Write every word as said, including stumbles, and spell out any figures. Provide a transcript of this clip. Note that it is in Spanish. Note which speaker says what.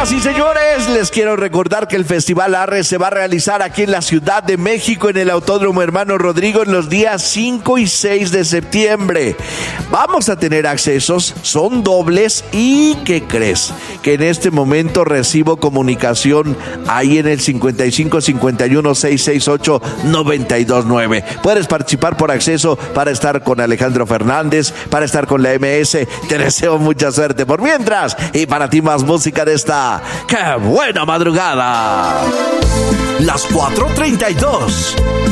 Speaker 1: Señoras y señores, les quiero recordar que el Festival Arre se va a realizar aquí en la Ciudad de México, en el Autódromo Hermano Rodrigo, en los días cinco y seis de septiembre. Vamos a tener accesos, son dobles y ¿qué crees? Que en este momento recibo comunicación ahí en el cincuenta y cinco cincuenta y uno seiscientos sesenta y ocho noventa y dos nueve. Puedes participar por acceso para estar con Alejandro Fernández, para estar con la M S. Te deseo mucha suerte por mientras, y para ti más música de esta ¡qué buena madrugada!
Speaker 2: Las cuatro treinta y dos.